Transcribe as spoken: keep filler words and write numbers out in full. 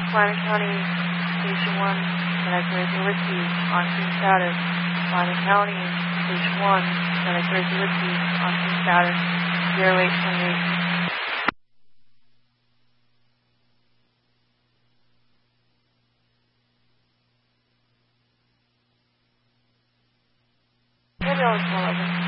Flannan County, Station one, Santa Teresa Whiskey, on-scene status. Flannan County, Station one, Santa Teresa Whiskey, on-scene status, zero eight twenty-eight. Ambulance one eleven.